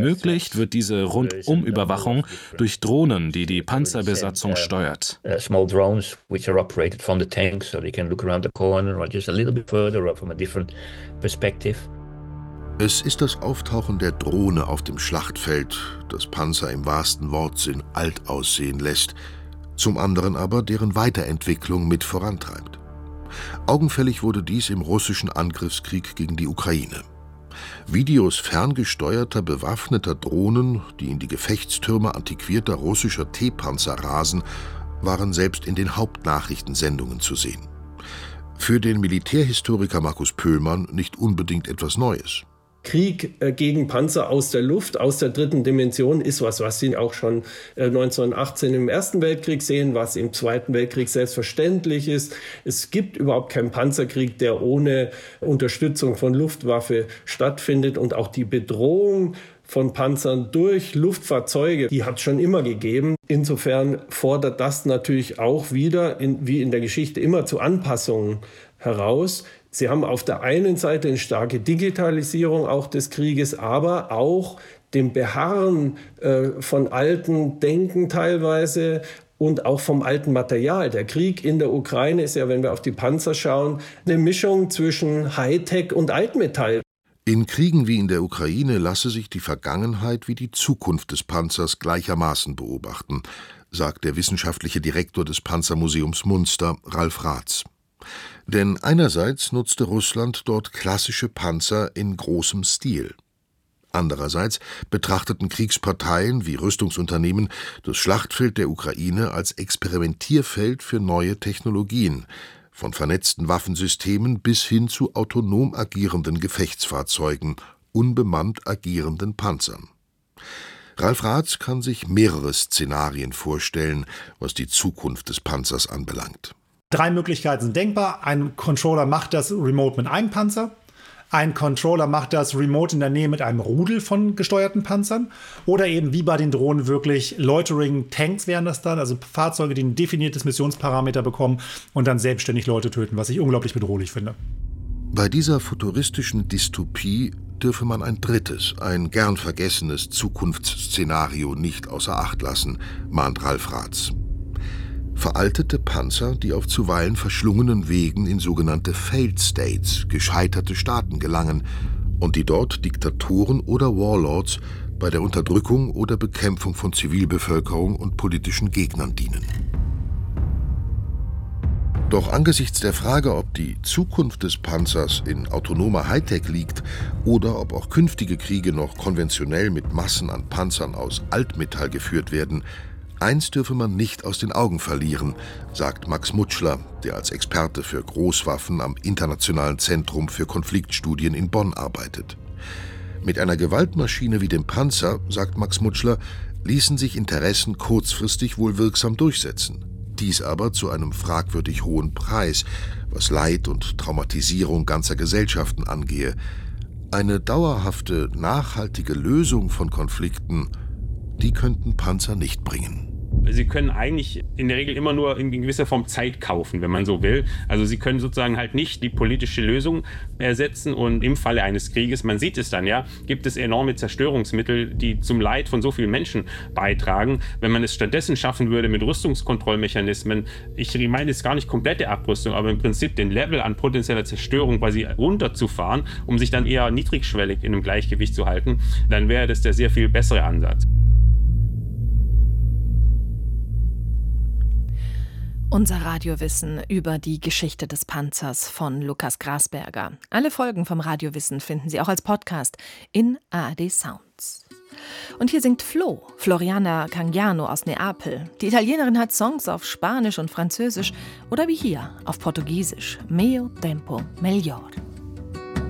Ermöglicht wird diese Rundumüberwachung durch Drohnen, die die Panzerbesatzung steuert. Small drones which are operated from the tank, so they can look around the corner or just a little bit further or from a different perspective. Es ist das Auftauchen der Drohne auf dem Schlachtfeld, das Panzer im wahrsten Wortsinn alt aussehen lässt, zum anderen aber deren Weiterentwicklung mit vorantreibt. Augenfällig wurde dies im russischen Angriffskrieg gegen die Ukraine. Videos ferngesteuerter, bewaffneter Drohnen, die in die Gefechtstürme antiquierter russischer T-Panzer rasen, waren selbst in den Hauptnachrichtensendungen zu sehen. Für den Militärhistoriker Markus Pöhlmann nicht unbedingt etwas Neues. Krieg gegen Panzer aus der Luft, aus der dritten Dimension, ist was Sie auch schon 1918 im Ersten Weltkrieg sehen, was im Zweiten Weltkrieg selbstverständlich ist. Es gibt überhaupt keinen Panzerkrieg, der ohne Unterstützung von Luftwaffe stattfindet. Und auch die Bedrohung von Panzern durch Luftfahrzeuge, die hat es schon immer gegeben. Insofern fordert das natürlich auch wieder, wie in der Geschichte immer, zu Anpassungen heraus. Sie haben auf der einen Seite eine starke Digitalisierung auch des Krieges, aber auch dem Beharren von alten Denken teilweise und auch vom alten Material. Der Krieg in der Ukraine ist ja, wenn wir auf die Panzer schauen, eine Mischung zwischen Hightech und Altmetall. In Kriegen wie in der Ukraine lasse sich die Vergangenheit wie die Zukunft des Panzers gleichermaßen beobachten, sagt der wissenschaftliche Direktor des Panzermuseums Munster, Ralf Raths. Denn einerseits nutzte Russland dort klassische Panzer in großem Stil. Andererseits betrachteten Kriegsparteien wie Rüstungsunternehmen das Schlachtfeld der Ukraine als Experimentierfeld für neue Technologien, von vernetzten Waffensystemen bis hin zu autonom agierenden Gefechtsfahrzeugen, unbemannt agierenden Panzern. Ralf Raths kann sich mehrere Szenarien vorstellen, was die Zukunft des Panzers anbelangt. 3 Möglichkeiten sind denkbar. Ein Controller macht das remote mit einem Panzer. Ein Controller macht das remote in der Nähe mit einem Rudel von gesteuerten Panzern. Oder eben wie bei den Drohnen wirklich Loitering-Tanks wären das dann. Also Fahrzeuge, die ein definiertes Missionsparameter bekommen und dann selbstständig Leute töten, was ich unglaublich bedrohlich finde. Bei dieser futuristischen Dystopie dürfe man ein drittes, ein gern vergessenes Zukunftsszenario nicht außer Acht lassen, mahnt Ralf Raths. Veraltete Panzer, die auf zuweilen verschlungenen Wegen in sogenannte Failed States, gescheiterte Staaten gelangen und die dort Diktatoren oder Warlords bei der Unterdrückung oder Bekämpfung von Zivilbevölkerung und politischen Gegnern dienen. Doch angesichts der Frage, ob die Zukunft des Panzers in autonomer Hightech liegt oder ob auch künftige Kriege noch konventionell mit Massen an Panzern aus Altmetall geführt werden, eins dürfe man nicht aus den Augen verlieren, sagt Max Mutschler, der als Experte für Großwaffen am Internationalen Zentrum für Konfliktstudien in Bonn arbeitet. Mit einer Gewaltmaschine wie dem Panzer, sagt Max Mutschler, ließen sich Interessen kurzfristig wohl wirksam durchsetzen. Dies aber zu einem fragwürdig hohen Preis, was Leid und Traumatisierung ganzer Gesellschaften angehe. Eine dauerhafte, nachhaltige Lösung von Konflikten, die könnten Panzer nicht bringen. Sie können eigentlich in der Regel immer nur in gewisser Form Zeit kaufen, wenn man so will. Also sie können sozusagen halt nicht die politische Lösung ersetzen und im Falle eines Krieges, man sieht es dann ja, gibt es enorme Zerstörungsmittel, die zum Leid von so vielen Menschen beitragen. Wenn man es stattdessen schaffen würde mit Rüstungskontrollmechanismen, ich meine jetzt gar nicht komplette Abrüstung, aber im Prinzip den Level an potenzieller Zerstörung quasi runterzufahren, um sich dann eher niedrigschwellig in einem Gleichgewicht zu halten, dann wäre das der sehr viel bessere Ansatz. Unser Radiowissen über die Geschichte des Panzers von Lukas Grasberger. Alle Folgen vom Radiowissen finden Sie auch als Podcast in ARD Sounds. Und hier singt Floriana Cangiano aus Neapel. Die Italienerin hat Songs auf Spanisch und Französisch oder wie hier auf Portugiesisch. Meu tempo melhor.